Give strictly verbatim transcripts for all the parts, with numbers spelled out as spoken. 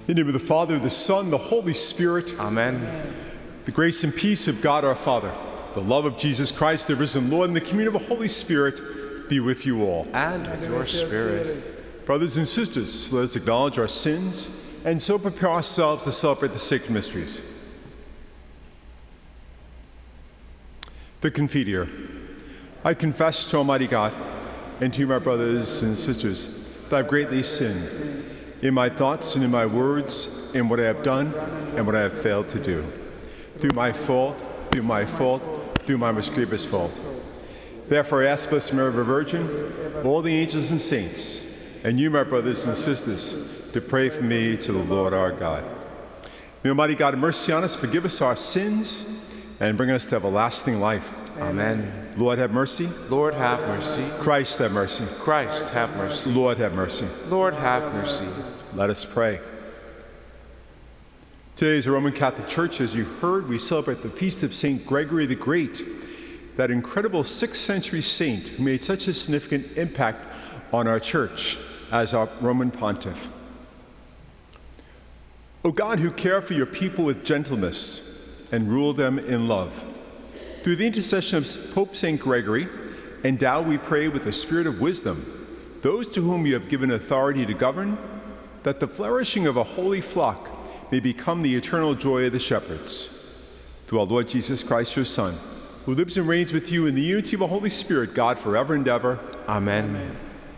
In the name of the Father, the Son, the Holy Spirit. Amen. The grace and peace of God our Father, the love of Jesus Christ, the risen Lord, and the communion of the Holy Spirit be with you all. And with your spirit. Brothers and sisters, let us acknowledge our sins and so prepare ourselves to celebrate the sacred mysteries. The Confiteor. I confess to Almighty God and to you, my brothers and sisters, that I have greatly sinned in my thoughts and in my words, in what I have done and what I have failed to do. Through my fault, through my fault, through my most grievous fault. Therefore I ask Blessed Mary, the Virgin, all the angels and saints, and you, my brothers and sisters, to pray for me to the Lord our God. May Almighty God have mercy on us, forgive us our sins, and bring us to everlasting life. Amen. Lord, have mercy. Lord, have mercy. Christ, have mercy. Christ, have mercy. Lord, have mercy. Lord, have mercy. Let us pray. Today, as a Roman Catholic Church, as you heard, we celebrate the feast of Saint Gregory the Great, that incredible sixth century saint who made such a significant impact on our church as our Roman pontiff. O God, who care for your people with gentleness and rule them in love, through the intercession of Pope Saint Gregory, endow, we pray, with the spirit of wisdom those to whom you have given authority to govern, that the flourishing of a holy flock may become the eternal joy of the shepherds. Through our Lord Jesus Christ, your Son, who lives and reigns with you in the unity of the Holy Spirit, God, forever and ever. Amen. Amen.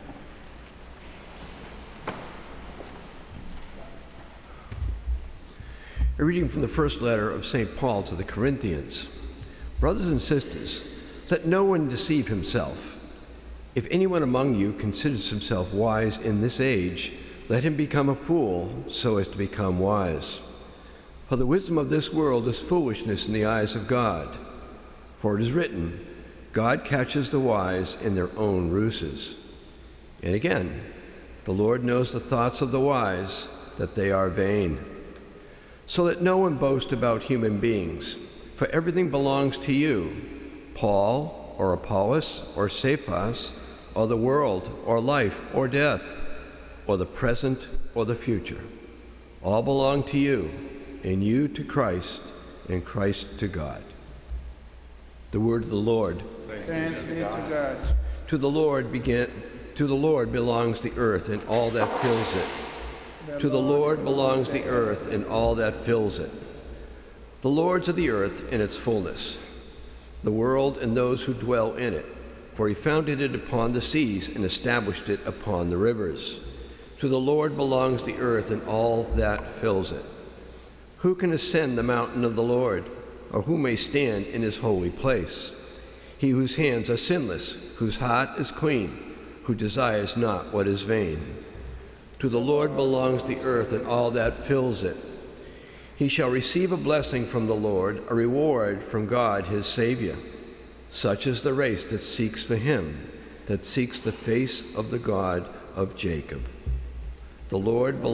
A reading from the first letter of Saint Paul to the Corinthians. Brothers and sisters, let no one deceive himself. If anyone among you considers himself wise in this age, let him become a fool so as to become wise. For the wisdom of this world is foolishness in the eyes of God. For it is written, God catches the wise in their own ruses. And again, the Lord knows the thoughts of the wise, that they are vain. So let no one boast about human beings, for everything belongs to you, Paul, or Apollos, or Cephas, or the world, or life, or death, or the present, or the future. All belong to you, and you to Christ, and Christ to God. The word of the Lord. Thanks be to God. To the Lord began, to the Lord belongs the earth and all that fills it. To the Lord belongs the earth and all that fills it. The Lord's of the earth and its fullness, the world and those who dwell in it, for he founded it upon the seas and established it upon the rivers. To the Lord belongs the earth and all that fills it. Who can ascend the mountain of the Lord, or who may stand in his holy place? He whose hands are sinless, whose heart is clean, who desires not what is vain. To the Lord belongs the earth and all that fills it. He shall receive a blessing from the Lord, a reward from God his Savior. Such is the race that seeks for him, that seeks the face of the God of Jacob. The Lord belongs